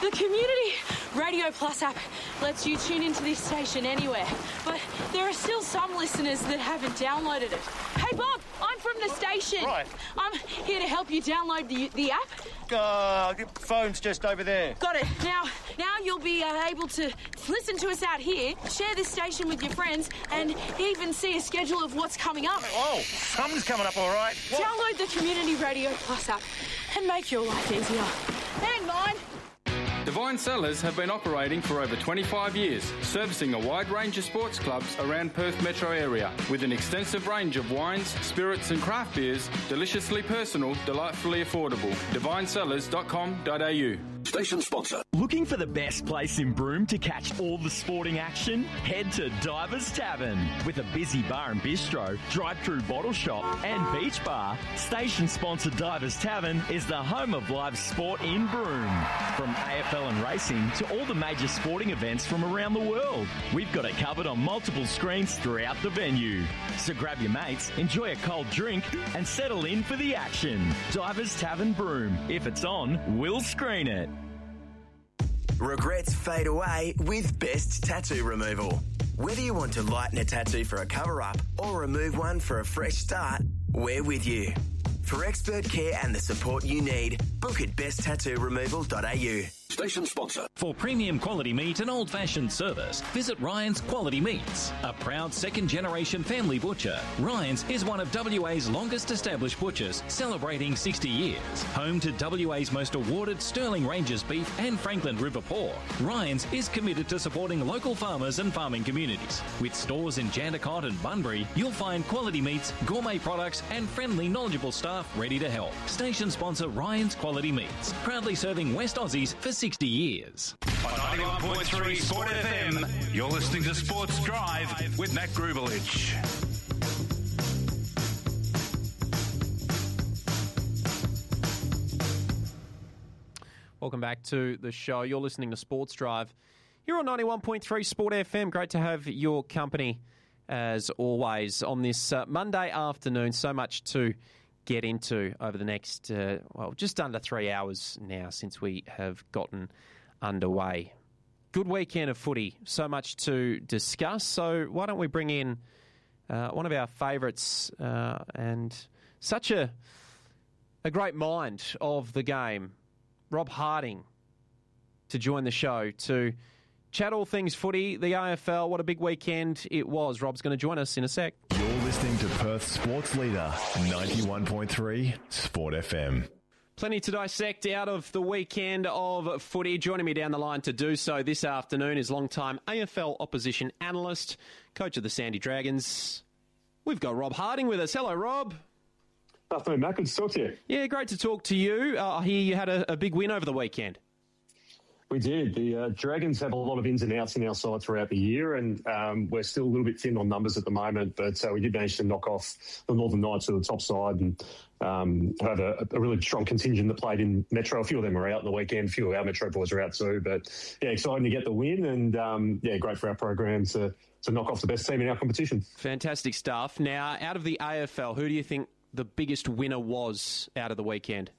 The Community Radio Plus app lets you tune into this station anywhere, but there are still some listeners that haven't downloaded it. Hey, Bob, I'm from the station. Right. I'm here to help you download the app. Phone's just over there. Got it. Now you'll be able to listen to us out here, share this station with your friends, and even see a schedule of what's coming up. Oh, something's coming up all right. What? Download the Community Radio Plus app and make your life easier. And mine. Divine Cellars have been operating for over 25 years, servicing a wide range of sports clubs around Perth metro area, with an extensive range of wines, spirits and craft beers, deliciously personal, delightfully affordable. divinecellars.com.au. Station sponsor. Looking for the best place in Broome to catch all the sporting action? Head to Divers Tavern. With a busy bar and bistro, drive-through bottle shop and beach bar, station sponsor Divers Tavern is the home of live sport in Broome. From AFL and racing to all the major sporting events from around the world, we've got it covered on multiple screens throughout the venue. So grab your mates, enjoy a cold drink and settle in for the action. Divers Tavern Broome. If it's on, we'll screen it. Regrets fade away with Best Tattoo Removal. Whether you want to lighten a tattoo for a cover-up or remove one for a fresh start, we're with you. For expert care and the support you need, book at besttattooremoval.au. Station sponsor. For premium quality meat and old-fashioned service, visit Ryan's Quality Meats. A proud second-generation family butcher, Ryan's is one of WA's longest-established butchers, celebrating 60 years. Home to WA's most awarded Sterling Ranges beef and Franklin River pork, Ryan's is committed to supporting local farmers and farming communities. With stores in Jandakot and Bunbury, you'll find quality meats, gourmet products and friendly, knowledgeable staff ready to help. Station sponsor Ryan's Quality Meats, proudly serving West Aussies for 60 years. On 91.3 Sport FM, you're listening to Sports Drive with Matt Grubelich. Welcome back to the show. You're listening to Sports Drive here on 91.3 Sport FM. Great to have your company as always on this Monday afternoon. So much to get into over the next, just under 3 hours now since we have gotten underway. Good weekend of footy, so much to discuss. So why don't we bring in one of our favourites and such a great mind of the game, Rob Harding, to join the show to chat all things footy, the AFL. What a big weekend it was. Rob's going to join us in a sec. You're listening to Perth Sports Leader, 91.3 Sport FM. Plenty to dissect out of the weekend of footy. Joining me down the line to do so this afternoon is long-time AFL opposition analyst, coach of the Sandy Dragons. We've got Rob Harding with us. Hello, Rob. Afternoon, Matt. Good to talk to you. Yeah, great to talk to you. I hear you had a big win over the weekend. We did. The Dragons have a lot of ins and outs in our side throughout the year, and we're still a little bit thin on numbers at the moment, but we did manage to knock off the Northern Knights to the top side and have a really strong contingent that played in Metro. A few of them are out on the weekend. A few of our Metro boys are out too, but yeah, exciting to get the win and great for our program to knock off the best team in our competition. Fantastic stuff. Now, out of the AFL, who do you think the biggest winner was out of the weekend?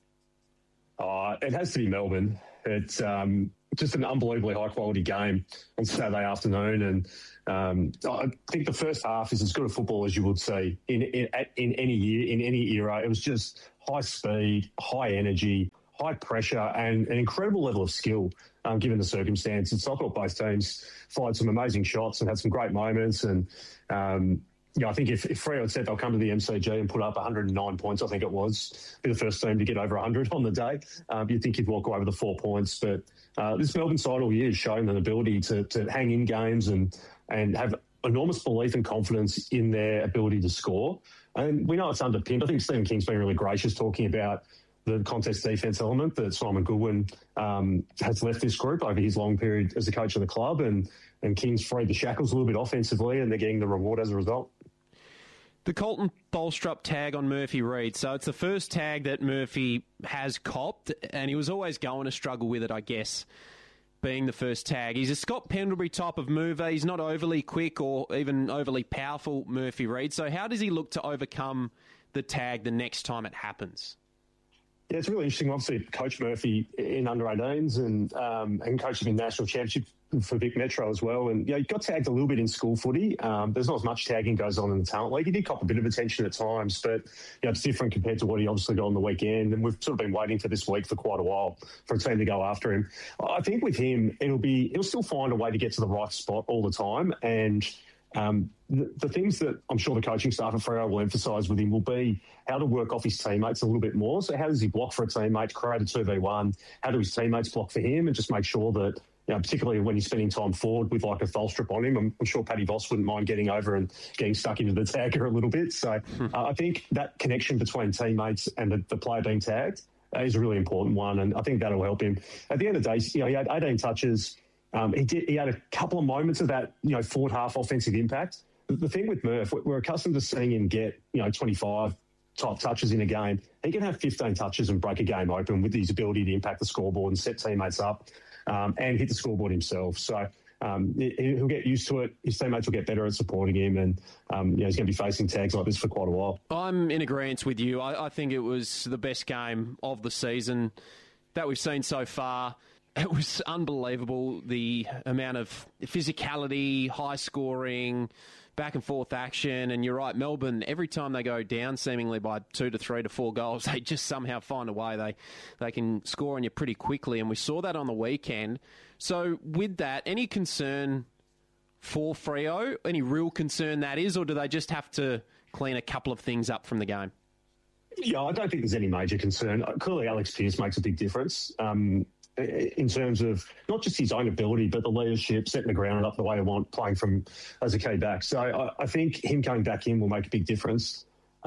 It has to be Melbourne. It's just an unbelievably high-quality game on Saturday afternoon, and I think the first half is as good a football as you would see in any year, in any era. It was just high speed, high energy, high pressure, and an incredible level of skill given the circumstances. So I thought both teams fired some amazing shots and had some great moments, and I think if Freo had said they'll come to the MCG and put up 109 points, I think it was, be the first team to get over 100 on the day, you'd think you'd walk away with the 4 points. But this Melbourne side all year has shown an ability to hang in games and have enormous belief and confidence in their ability to score. And we know it's underpinned. I think Stephen King's been really gracious talking about the contest defence element that Simon Goodwin has left this group over his long period as the coach of the club, and King's freed the shackles a little bit offensively, and they're getting the reward as a result. The Colton Bolstrup tag on Murphy Reid. So it's the first tag that Murphy has copped, and he was always going to struggle with it, I guess, being the first tag. He's a Scott Pendlebury type of mover. He's not overly quick or even overly powerful, Murphy Reid. So how does he look to overcome the tag the next time it happens? Yeah, it's really interesting. Obviously, Coach Murphy in under-18s and coaching in national championship for Vic Metro as well. And, he got tagged a little bit in school footy. There's not as much tagging goes on in the talent league. He did cop a bit of attention at times, but, it's different compared to what he obviously got on the weekend. And we've sort of been waiting for this week for quite a while for a team to go after him. I think with him, he'll still find a way to get to the right spot all the time. And the things that I'm sure the coaching staff at Freo will emphasise with him will be how to work off his teammates a little bit more. So how does he block for a teammate, create a 2v1? How do his teammates block for him? And just make sure that, particularly when he's spending time forward with like a foul strip on him, I'm sure Paddy Voss wouldn't mind getting over and getting stuck into the tagger a little bit. So I think that connection between teammates and the player being tagged is a really important one. And I think that'll help him. At the end of the day, he had 18 touches. He had a couple of moments of that, forward half offensive impact. The thing with Murph, we're accustomed to seeing him get, 25 top touches in a game. He can have 15 touches and break a game open with his ability to impact the scoreboard and set teammates up and hit the scoreboard himself. So he'll get used to it. His teammates will get better at supporting him, and he's going to be facing tags like this for quite a while. I'm in agreement with you. I think it was the best game of the season that we've seen so far. It was unbelievable, the amount of physicality, high scoring, back and forth action. And you're right, Melbourne, every time they go down seemingly by 2 to 3 to 4 goals, they just somehow find a way. They can score on you pretty quickly, and we saw that on the weekend. So with that, any concern for Freo? Any real concern that is, or do they just have to clean a couple of things up from the game? Yeah, I don't think there's any major concern. Clearly, Alex Pearce makes a big difference. In terms of not just his own ability, but the leadership, setting the ground up the way I want, playing from as a key back. So I think him coming back in will make a big difference.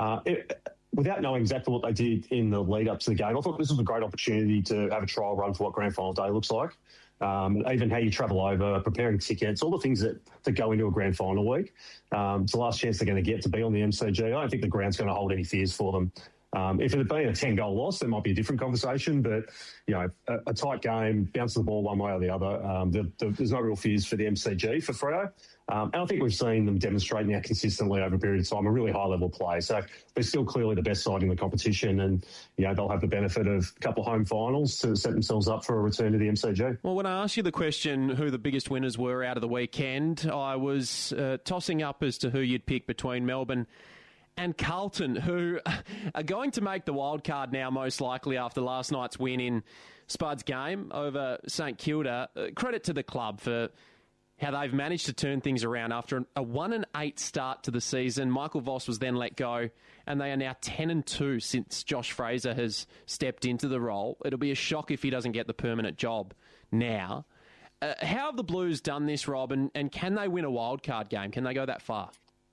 Without knowing exactly what they did in the lead up to the game, I thought this was a great opportunity to have a trial run for what grand final day looks like. Even how you travel over, preparing tickets, all the things that go into a grand final week. It's the last chance they're going to get to be on the MCG. I don't think the ground's going to hold any fears for them. If it had been a 10-goal loss, there might be a different conversation. But, a tight game, bounce the ball one way or the other, there's no real fears for the MCG for Freo. And I think we've seen them demonstrate now consistently over a period of time a really high-level play. So they're still clearly the best side in the competition, and, they'll have the benefit of a couple of home finals to set themselves up for a return to the MCG. Well, when I asked you the question who the biggest winners were out of the weekend, I was tossing up as to who you'd pick between Melbourne and Carlton, who are going to make the wild card now, most likely after last night's win in Spud's game over St Kilda. Credit to the club for how they've managed to turn things around after a 1-8 start to the season. Michael Voss was then let go, and they are now 10-2 since Josh Fraser has stepped into the role. It'll be a shock if he doesn't get the permanent job now. How have the Blues done this, Rob, and can they win a wild card game? Can they go that far?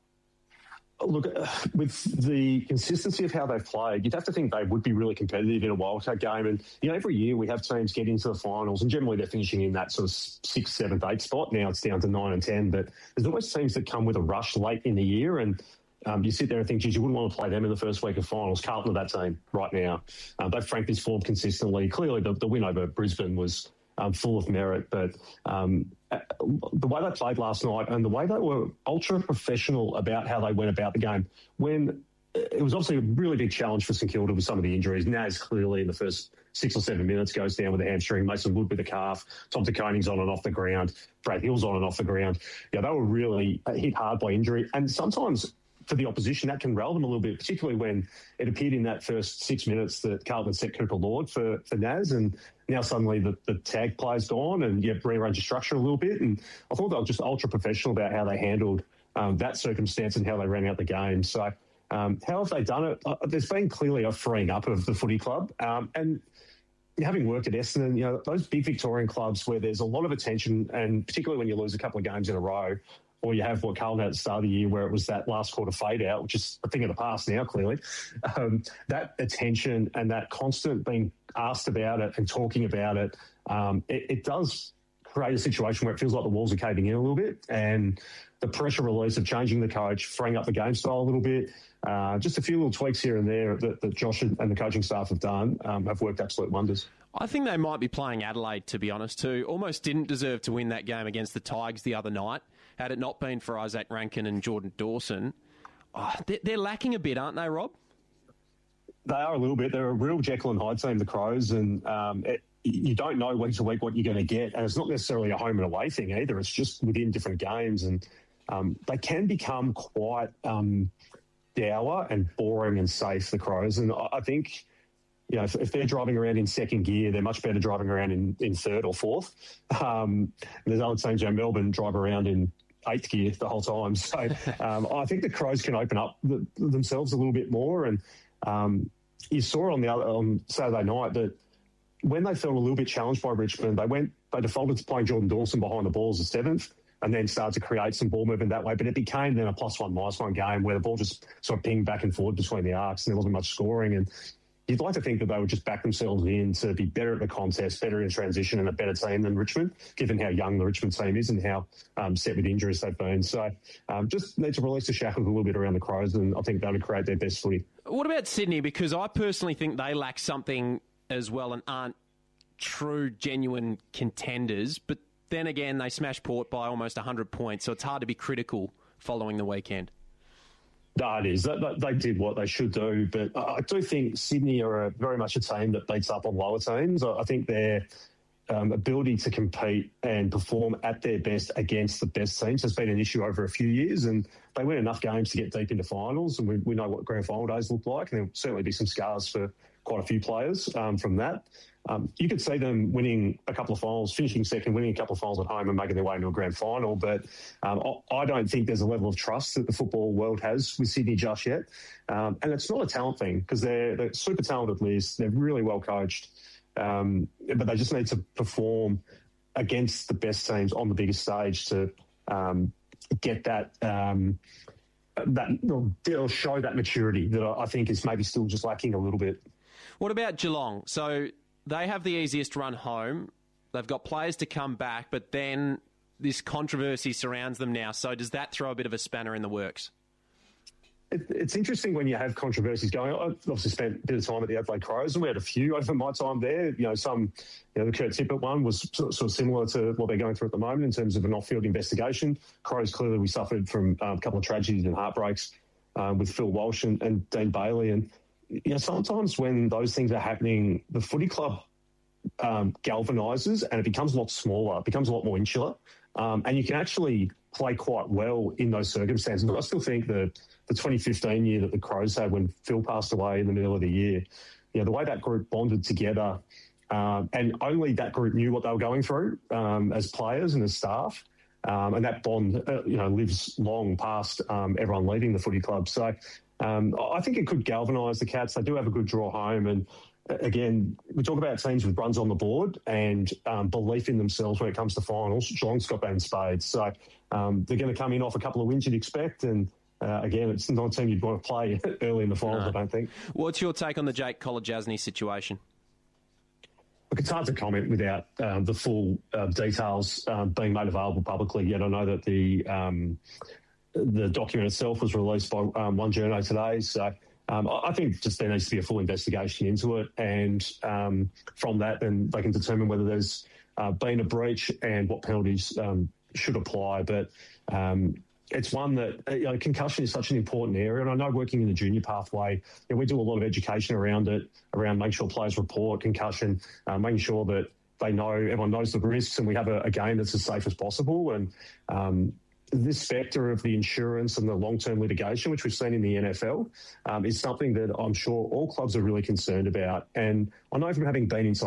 Look, with the consistency of how they've played, you'd have to think they would be really competitive in a wildcard game. And, every year we have teams get into the finals, and generally they're finishing in that sort of 6th, 7th, 8th spot. Now it's down to 9 and 10. But there's always teams that come with a rush late in the year, and you sit there and think, geez, you wouldn't want to play them in the first week of finals. Carlton are that team right now. They've franked this forward consistently. Clearly, the win over Brisbane was full of merit, but the way they played last night and the way they were ultra professional about how they went about the game, when it was obviously a really big challenge for St Kilda with some of the injuries. Naz clearly in the first 6 or 7 minutes goes down with a hamstring, Mason Wood with a calf, Tom DeConing's on and off the ground, Brad Hill's on and off the ground. They were really hit hard by injury, and sometimes for the opposition, that can rattle them a little bit, particularly when it appeared in that first 6 minutes that Carlton set Cooper Lord for Naz, and now suddenly the tag play's gone and rearrange the structure a little bit. And I thought they were just ultra professional about how they handled that circumstance and how they ran out the game. So how have they done it? There's been clearly a freeing up of the footy club. And having worked at Essendon, those big Victorian clubs where there's a lot of attention, and particularly when you lose a couple of games in a row, or you have what Carlton had at the start of the year where it was that last quarter fade out, which is a thing of the past now, clearly. That attention and that constant being asked about it and talking about it, it does create a situation where it feels like the walls are caving in a little bit, and the pressure release of changing the coach, freeing up the game style a little bit, just a few little tweaks here and there that Josh and the coaching staff have done have worked absolute wonders. I think they might be playing Adelaide, to be honest, too. Almost didn't deserve to win that game against the Tigers the other night, had it not been for Isaac Rankin and Jordan Dawson. They're lacking a bit, aren't they, Rob? They are a little bit. They're a real Jekyll and Hyde team, the Crows, and you don't know week to week what you're going to get. And it's not necessarily a home and away thing either. It's just within different games. And they can become quite dour and boring and safe, the Crows. And I think, you know, if they're driving around in second gear, they're much better driving around in third or fourth. There's other teams, Melbourne drive around in eighth gear the whole time. So I think the Crows can open up themselves a little bit more. And you saw on Saturday night that when they felt a little bit challenged by Richmond, they defaulted to playing Jordan Dawson behind the balls at seventh and then started to create some ball movement that way. But it became then a +1, -1 game where the ball just sort of pinged back and forward between the arcs and there wasn't much scoring. And you'd like to think that they would just back themselves in to be better at the contest, better in transition and a better team than Richmond, given how young the Richmond team is and how set with injuries they've been. So just need to release the shackles a little bit around the Crows and I think they would create their best footy. What about Sydney? Because I personally think they lack something as well and aren't true, genuine contenders. But then again, they smashed Port by almost 100 points, so it's hard to be critical following the weekend. No, it is. They did what they should do, but I do think Sydney are very much a team that beats up on lower teams. I think their ability to compete and perform at their best against the best teams has been an issue over a few years, and they win enough games to get deep into finals, and we know what grand final days look like, and there'll certainly be some scars for quite a few players from that. You could see them winning a couple of finals, finishing second, winning a couple of finals at home and making their way into a grand final. But I don't think there's a level of trust that the football world has with Sydney just yet. And it's not a talent thing because they're super talented list. They're really well coached. But they just need to perform against the best teams on the biggest stage to get that they'll show that maturity that I think is maybe still just lacking a little bit. What about Geelong? So they have the easiest run home. They've got players to come back, but then this controversy surrounds them now. So does that throw a bit of a spanner in the works? It's interesting when you have controversies going. I've obviously spent a bit of time at the Adelaide Crows, and we had a few over my time there. You know, the Kurt Tippett one was sort of similar to what they're going through at the moment in terms of an off-field investigation. Crows, clearly, we suffered from a couple of tragedies and heartbreaks with Phil Walsh and Dean Bailey. And, you know, sometimes when those things are happening, the footy club galvanises and it becomes a lot smaller, it becomes a lot more insular. And you can actually play quite well in those circumstances. But I still think the 2015 year that the Crows had when Phil passed away in the middle of the year, you know, the way that group bonded together and only that group knew what they were going through as players and as staff. And that bond, lives long past everyone leaving the footy club. So I think it could galvanise the Cats. They do have a good draw home. And again, we talk about teams with runs on the board and belief in themselves when it comes to finals. Geelong's got that in spades. So they're going to come in off a couple of wins you'd expect. And again, it's not a team you'd want to play early in the finals, no. I don't think. What's your take on the Jake Kolodjasny situation? Look, it's hard to comment without the full details being made available publicly. Yet I know that the document itself was released by One Journo today. So I think just there needs to be a full investigation into it. And from that, then they can determine whether there's been a breach and what penalties should apply. But it's one that, concussion is such an important area. And I know working in the junior pathway, we do a lot of education around it, around making sure players report concussion, making sure that everyone knows the risks and we have a game that's as safe as possible. And this spectre of the insurance and the long-term litigation, which we've seen in the NFL, is something that I'm sure all clubs are really concerned about. And I know from having been inside